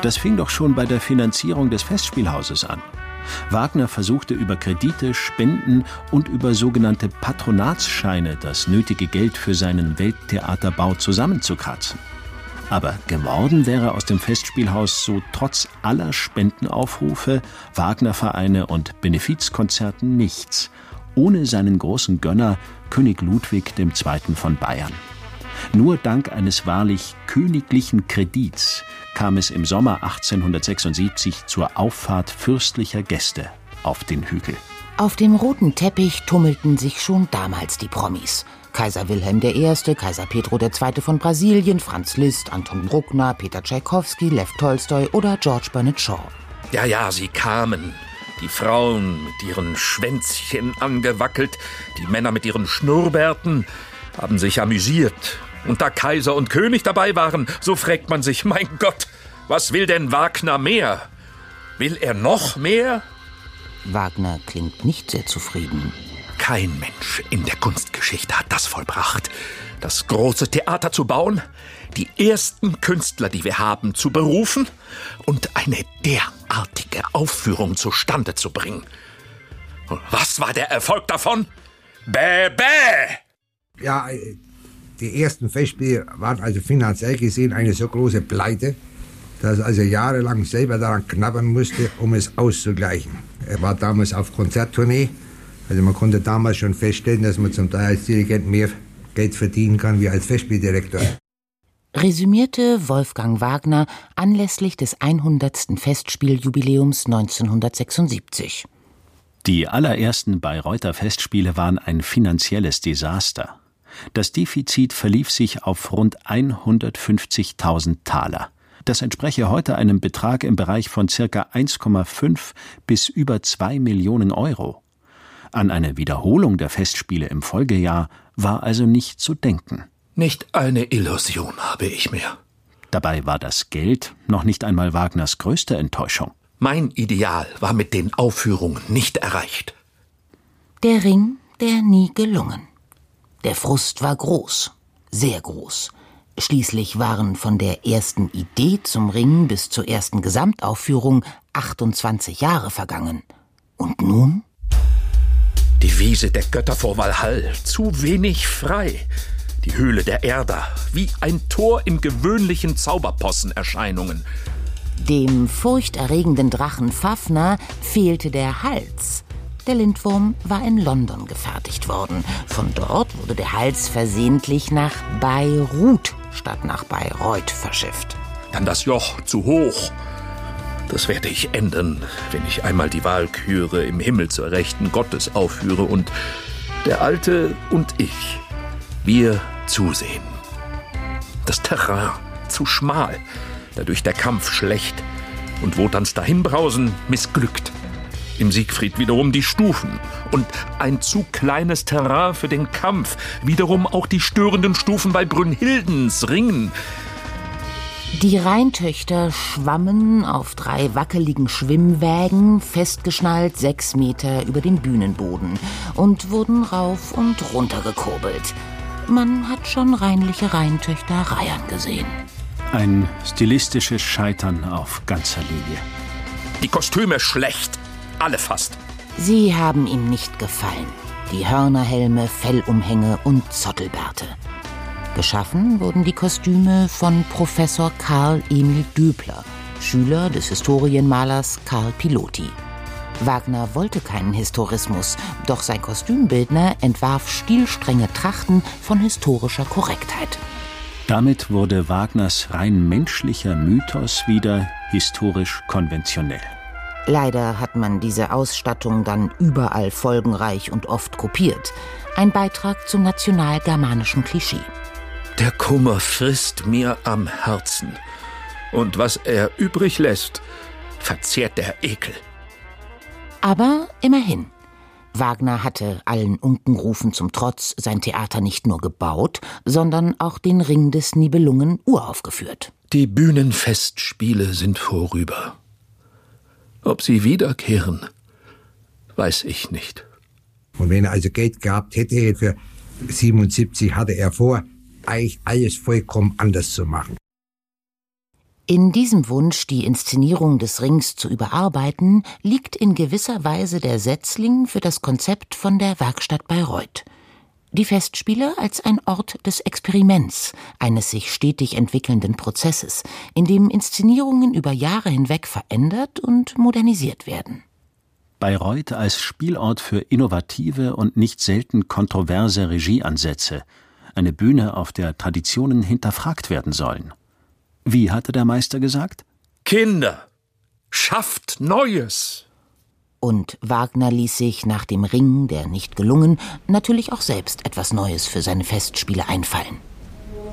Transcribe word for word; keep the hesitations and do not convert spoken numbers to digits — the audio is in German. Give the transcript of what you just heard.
Das fing doch schon bei der Finanzierung des Festspielhauses an. Wagner versuchte über Kredite, Spenden und über sogenannte Patronatsscheine das nötige Geld für seinen Welttheaterbau zusammenzukratzen. Aber geworden wäre aus dem Festspielhaus so trotz aller Spendenaufrufe, Wagnervereine und Benefizkonzerten nichts, ohne seinen großen Gönner König Ludwig der Zweite. Von Bayern. Nur dank eines wahrlich königlichen Kredits kam es im Sommer achtzehnhundertsechsundsiebzig zur Auffahrt fürstlicher Gäste auf den Hügel. Auf dem roten Teppich tummelten sich schon damals die Promis. Kaiser Wilhelm der Erste., Kaiser Pedro der Zweite. Von Brasilien, Franz Liszt, Anton Bruckner, Peter Tschaikowski, Lew Tolstoi oder George Bernard Shaw. Ja, ja, sie kamen. Die Frauen mit ihren Schwänzchen angewackelt, die Männer mit ihren Schnurrbärten, haben sich amüsiert. Und da Kaiser und König dabei waren, so fragt man sich, mein Gott, was will denn Wagner mehr? Will er noch mehr? Wagner klingt nicht sehr zufrieden. Kein Mensch in der Kunstgeschichte hat das vollbracht, das große Theater zu bauen, die ersten Künstler, die wir haben, zu berufen und eine derartige Aufführung zustande zu bringen. Und was war der Erfolg davon? Bäh, bäh! Ja, die ersten Festspiele waren also finanziell gesehen eine so große Pleite, dass er also jahrelang selber daran knabbern musste, um es auszugleichen. Er war damals auf Konzerttournee, also man konnte damals schon feststellen, dass man zum Teil als Dirigent mehr Geld verdienen kann wie als Festspieldirektor. Resümierte Wolfgang Wagner anlässlich des hundertsten Festspieljubiläums neunzehnhundertsechsundsiebzig. Die allerersten Bayreuther Festspiele waren ein finanzielles Desaster. Das Defizit verlief sich auf rund hundertfünfzigtausend Taler. Das entspreche heute einem Betrag im Bereich von circa eins Komma fünf bis über zwei Millionen Euro. An eine Wiederholung der Festspiele im Folgejahr war also nicht zu denken. Nicht eine Illusion habe ich mehr. Dabei war das Geld noch nicht einmal Wagners größte Enttäuschung. Mein Ideal war mit den Aufführungen nicht erreicht. Der Ring, der nie gelungen. Der Frust war groß, sehr groß. Schließlich waren von der ersten Idee zum Ring bis zur ersten Gesamtaufführung achtundzwanzig Jahre vergangen. Und nun? Die Wiese der Götter vor Walhall, zu wenig frei. Die Höhle der Erder, wie ein Tor in gewöhnlichen Zauberpossenerscheinungen. Dem furchterregenden Drachen Fafner fehlte der Hals. Der Lindwurm war in London gefertigt worden. Von dort wurde der Hals versehentlich nach Beirut statt nach Bayreuth verschifft. Dann das Joch zu hoch. Das werde ich ändern, wenn ich einmal die Walküre im Himmel zur Rechten Gottes aufführe und der Alte und ich, wir zusehen. Das Terrain zu schmal, dadurch der Kampf schlecht und Wotans Dahinbrausen missglückt. Im Siegfried wiederum die Stufen und ein zu kleines Terrain für den Kampf, wiederum auch die störenden Stufen bei Brünnhildens Ringen. Die Rheintöchter schwammen auf drei wackeligen Schwimmwägen, festgeschnallt sechs Meter über dem Bühnenboden und wurden rauf und runter gekurbelt. Man hat schon reinliche Rheintöchter reiern gesehen. Ein stilistisches Scheitern auf ganzer Linie. Die Kostüme schlecht, alle fast. Sie haben ihm nicht gefallen. Die Hörnerhelme, Fellumhänge und Zottelbärte. Geschaffen wurden die Kostüme von Professor Karl Emil Döbler, Schüler des Historienmalers Karl Piloty. Wagner wollte keinen Historismus, doch sein Kostümbildner entwarf stilstrenge Trachten von historischer Korrektheit. Damit wurde Wagners rein menschlicher Mythos wieder historisch konventionell. Leider hat man diese Ausstattung dann überall folgenreich und oft kopiert. Ein Beitrag zum national-germanischen Klischee. Der Kummer frisst mir am Herzen. Und was er übrig lässt, verzehrt der Ekel. Aber immerhin. Wagner hatte allen Unkenrufen zum Trotz sein Theater nicht nur gebaut, sondern auch den Ring des Nibelungen uraufgeführt. Die Bühnenfestspiele sind vorüber. Ob sie wiederkehren, weiß ich nicht. Und wenn er also Geld gehabt hätte, für siebenundsiebzig hatte er vor, eigentlich alles vollkommen anders zu machen. In diesem Wunsch, die Inszenierung des Rings zu überarbeiten, liegt in gewisser Weise der Setzling für das Konzept von der Werkstatt Bayreuth. Die Festspiele als ein Ort des Experiments, eines sich stetig entwickelnden Prozesses, in dem Inszenierungen über Jahre hinweg verändert und modernisiert werden. Bayreuth als Spielort für innovative und nicht selten kontroverse Regieansätze, eine Bühne, auf der Traditionen hinterfragt werden sollen. Wie hatte der Meister gesagt? Kinder, schafft Neues! Und Wagner ließ sich nach dem Ring, der nicht gelungen, natürlich auch selbst etwas Neues für seine Festspiele einfallen.